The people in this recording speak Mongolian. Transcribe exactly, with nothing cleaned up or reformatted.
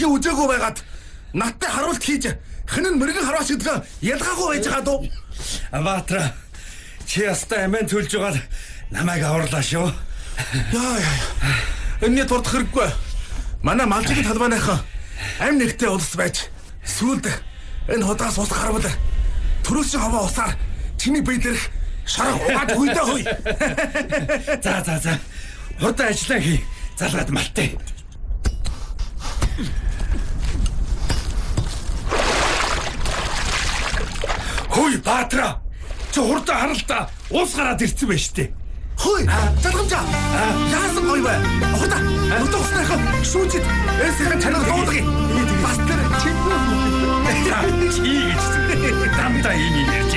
хөрхи үзээгүй байгаад надтай харуулт хийж хинэн мэрэгэн харваач гэдгээ ялгаагүй байж байгаа дөө. Баатра чи ястай амин төлж байгаа намайг аварлаа шүү. Яа яа. Энэний дурдах хэрэггүй. Манай малжигын талбайныхан амь нэгтэй улс байж сүүлд энэ худаас ус гарвал төрөөс хаваа усаар чиний бие дээрх шарах угаад хүйдэ хүй. За за за. Хурдан ажиллаа хий. Залгаад малтай. Хүй Баатра. Чи хурдан харалта ус гараад ирсэн байж тээ. Хүй, залгамжаа. Яасан гоё бай. Хурдан нутгасныхан шүүжид эсэхэн чанар дуудгий. Бас тэр чингүү. Чи гэж дандаа ийм юм ярьж